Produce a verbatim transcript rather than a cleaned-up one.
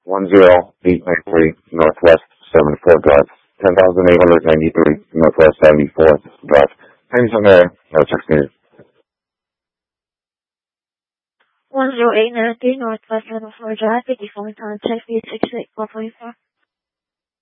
one zero eight nine three Northwest seventy-fourth Drive, ten thousand eight hundred ninety-three Northwest seventy-fourth Drive. Anything there? No checks needed. one zero eight nine three Northwest seventy-fourth Drive, fifty-four times check, six six four four four.